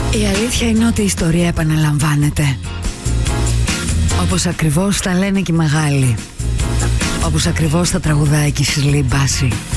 Η αλήθεια είναι ότι η ιστορία επαναλαμβάνεται. Όπως ακριβώς τα λένε και οι μεγάλοι. Όπως ακριβώς τα τραγουδάει και η Σιρλί Μπάση.